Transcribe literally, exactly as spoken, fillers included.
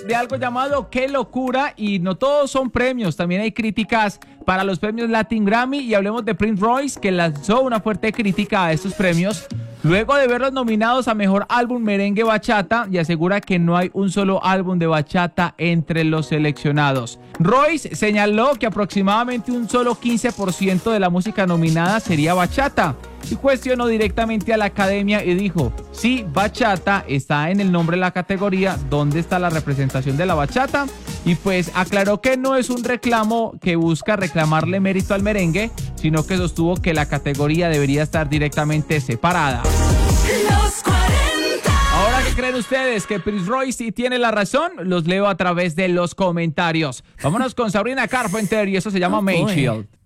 hablemos de algo llamado Qué Locura, y no todos son premios, también hay críticas para los premios Latin Grammy, y hablemos de Prince Royce, que lanzó una fuerte crítica a estos premios luego de verlos nominados a Mejor Álbum Merengue Bachata, y asegura que no hay un solo álbum de bachata entre los seleccionados. Royce señaló que aproximadamente un solo quince por ciento de la música nominada sería bachata, y cuestionó directamente a la academia y dijo: sí, bachata está en el nombre de la categoría, ¿dónde está la representación de la bachata? Y pues aclaró que no es un reclamo que busca reclamarle mérito al merengue, sino que sostuvo que la categoría debería estar directamente separada. Los cuarenta. Ahora, ¿qué creen ustedes? ¿Que Prince Royce sí tiene la razón? Los leo a través de los comentarios. Vámonos con Sabrina Carpenter y eso se llama Oh, Main boy. Shield.